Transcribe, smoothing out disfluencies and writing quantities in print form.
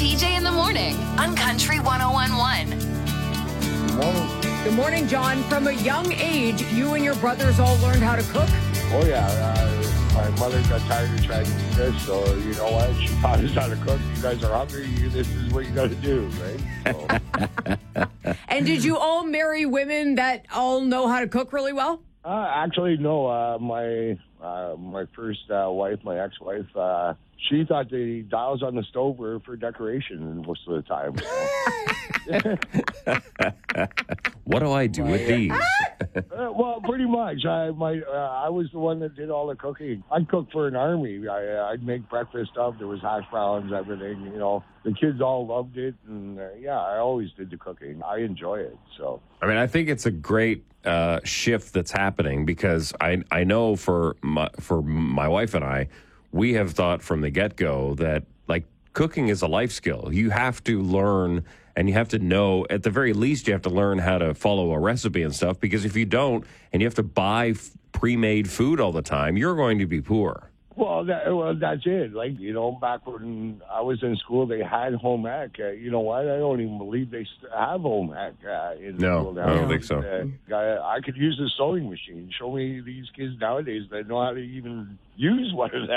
PJ in the morning on Country 101.1. Good morning, John. From a young age, you and your brothers all learned how to cook? Oh, yeah. My mother got tired of trying to eat this, so you know what? She taught us how to cook. You guys are hungry. This is what you got to do, right? So. And did you all marry women that all know how to cook really well? Actually, no. My first wife, my ex-wife, she thought the dials on the stove were for decoration most of the time. What do I do with these? Well, pretty much. I was the one that did all the cooking. I'd cook for an army. I'd make breakfast stuff. There was hash browns, everything. You know, the kids all loved it, and I always did the cooking. I enjoy it. So, I mean, I think it's a great shift that's happening because I know for my wife and I, we have thought from the get-go that like cooking is a life skill. You have to learn. And you have to know, at the very least, you have to learn how to follow a recipe and stuff, because if you don't, and you have to buy pre-made food all the time, you're going to be poor. Well, that's it. Like, you know, back when I was in school, they had home ec. You know what? I don't even believe they have home ec in school now. I don't think so. I could use a sewing machine. Show me these kids nowadays that know how to even use one of them.